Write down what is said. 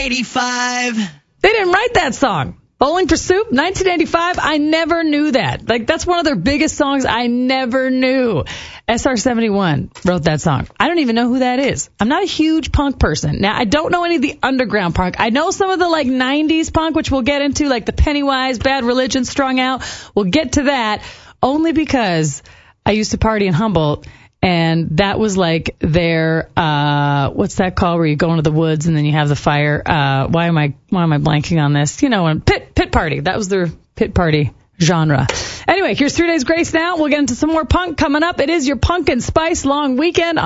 1985. They didn't write that song. Bowling for Soup, 1985. I never knew that. Like, that's one of their biggest songs. I never knew. SR-71 wrote that song. I don't even know who that is. I'm not a huge punk person. Now, I don't know any of the underground punk. I know some of the, 90s punk, which we'll get into, like the Pennywise, Bad Religion, Strung Out. We'll get to that only because I used to party in Humboldt. And that was like their, what's that called where you go into the woods and then you have the fire? Why am I blanking on this? Pit party. That was their pit party genre. Anyway, here's 3 Days Grace now. We'll get into some more punk coming up. It is your Pumpkin Spice Long Weekend.